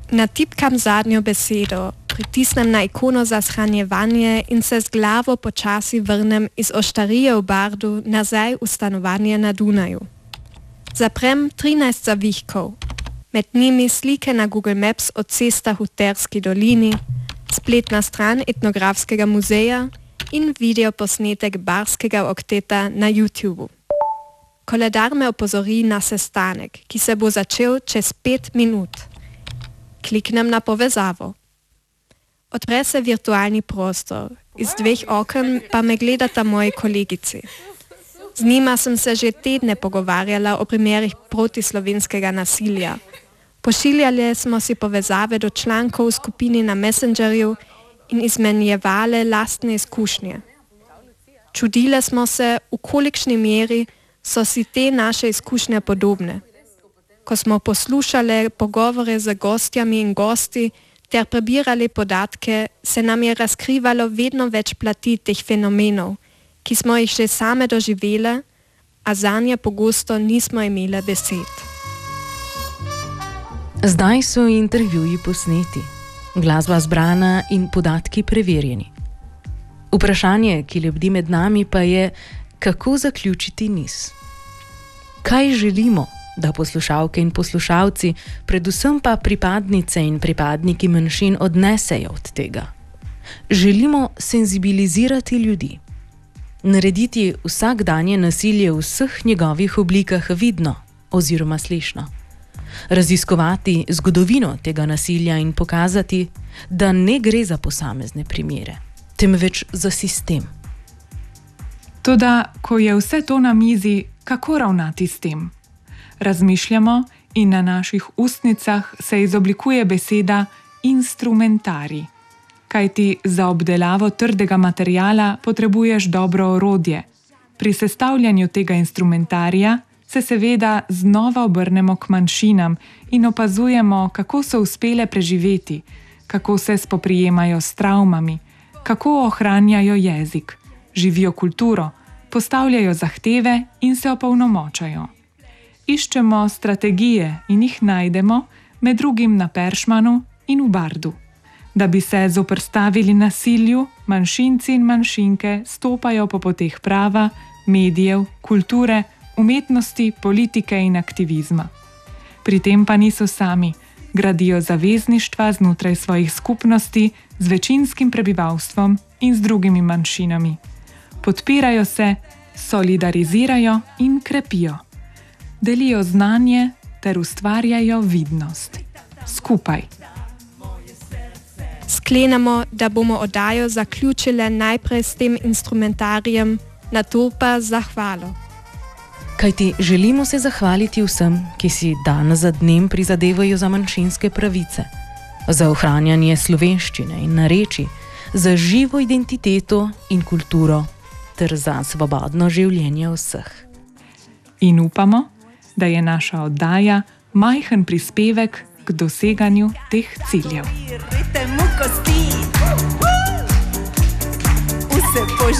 Natipkam zadnjo besedo, pritisnem na ikono za shranjevanje in se z glavo počasi vrnem iz oštarije v Bardu nazaj v stanovanje na Dunaju. Zaprem 13 zavihkov, med njimi slike na Google Maps o cestah v Terski dolini, spletna stran etnografskega muzeja in videoposnetek barskega okteta na YouTubeu. Koledar me opozori na sestanek, ki se bo začel čez 5 minut. Kliknem na povezavo. Odpre se virtualni prostor, iz 2 oken pa me gledata moji kolegici. Z njima sem se že tedne pogovarjala o primerih protislovenskega nasilja. Pošiljali smo si povezave do člankov v skupini na Messengerju in izmenjevali lastne izkušnje. Čudile smo se, v kolikšni meri so si te naše izkušnje podobne. Ko smo poslušali pogovore z gostjami in gosti ter prebirali podatke, se nam je razkrivalo vedno več plati teh fenomenov, ki smo jih že same doživele, a zanje pogosto nismo imele besed. Zdaj so intervjuji posneti, glasba zbrana in podatki preverjeni. Vprašanje, ki lebdi med nami, pa je, kako zaključiti niz. Kaj želimo, da poslušalke in poslušalci, predvsem pa pripadnice in pripadniki manjšin odnesejo od tega? Želimo senzibilizirati ljudi, narediti vsakdanje nasilje v vseh njegovih oblikah vidno oziroma slišno, raziskovati zgodovino tega nasilja in pokazati, da ne gre za posamezne primere, temveč za sistem. Toda, ko je vse to na mizi, kako ravnati s tem? Razmišljamo in na naših ustnicah se izoblikuje beseda instrumentarij. Kajti za obdelavo trdega materiala potrebuješ dobro orodje. Pri sestavljanju tega instrumentarija se seveda znova obrnemo k manjšinam in opazujemo, kako so uspele preživeti, kako se spoprijemajo s travmami, kako ohranjajo jezik, živijo kulturo, postavljajo zahteve in se opolnomočajo. Iščemo strategije in jih najdemo med drugim na Peršmanu in v Bardu. Da bi se zoperstavili nasilju, manjšinci in manjšinke stopajo po poteh prava, medijev, kulture, umetnosti, politike in aktivizma. Pri tem pa niso sami, gradijo zavezništva znotraj svojih skupnosti z večinskim prebivalstvom in z drugimi manjšinami. Podpirajo se, solidarizirajo in krepijo. Delijo znanje ter ustvarjajo vidnost. Skupaj. Sklenemo, da bomo oddajo zaključile najprej s tem instrumentarijem, nato pa zahvalo. Kajti želimo se zahvaliti vsem, ki si dan za dnem prizadevajo za manjšinske pravice, za ohranjanje slovenščine in narečij, za živo identiteto in kulturo ter za svobodno življenje vseh. In upamo, da je naša oddaja majhen prispevek k doseganju teh ciljev.